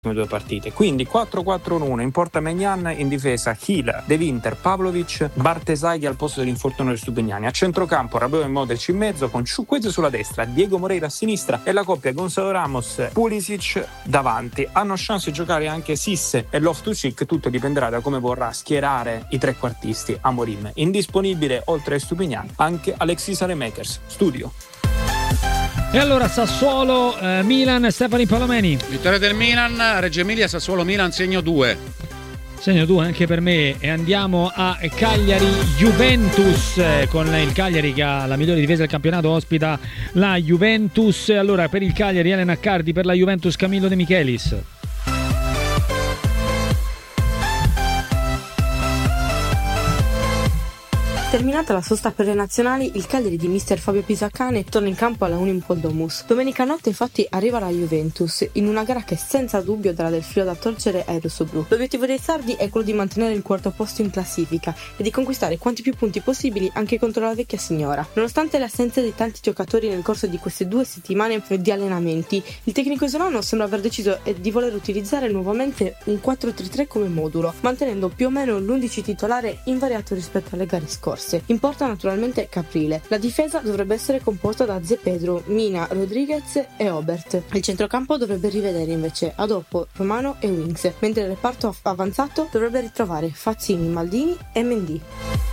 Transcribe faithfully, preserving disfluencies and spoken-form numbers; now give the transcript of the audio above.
due partite, quindi quattro quattro uno in porta Maignan, in difesa Hila, De Winter, Pavlovic, Bartesaghi al posto dell'infortunio di Stupignani, a centrocampo Rabiot e Modric in mezzo con Chukwueze sulla destra, Diego Moreira a sinistra e la coppia Gonzalo Ramos Pulisic davanti. Hanno chance di giocare anche Sisse e Loftus-Cheek, tutto dipenderà da come vorrà schierare i trequartisti Amorim. Indisponibile oltre a Stupignani anche Alexis Saelemaekers, studio. E allora Sassuolo eh, Milan, Stefani Palomeni. Vittoria del Milan, Reggio Emilia, Sassuolo Milan, segno due. Segno due anche per me. E andiamo a Cagliari Juventus, eh, con il Cagliari che ha la migliore difesa del campionato, ospita la Juventus. Allora per il Cagliari Elena Accardi, per la Juventus Camillo De Michelis. Terminata la sosta per le nazionali, il Cagliari di mister Fabio Pisacane torna in campo alla Unimpol Domus. Domenica notte infatti arriva la Juventus, in una gara che senza dubbio darà del filo da torcere ai rossoblù. L'obiettivo dei sardi è quello di mantenere il quarto posto in classifica e di conquistare quanti più punti possibili anche contro la vecchia signora. Nonostante l'assenza di tanti giocatori nel corso di queste due settimane di allenamenti, il tecnico isolano sembra aver deciso di voler utilizzare nuovamente un quattro tre tre come modulo, mantenendo più o meno l'undici titolare invariato rispetto alle gare scorse. In porta naturalmente Caprile. La difesa dovrebbe essere composta da Ze Pedro, Mina, Rodriguez e Obert. Il centrocampo dovrebbe rivedere invece Adoppo, Romano e Winks, mentre il reparto avanzato dovrebbe ritrovare Fazzini, Maldini e Mendy.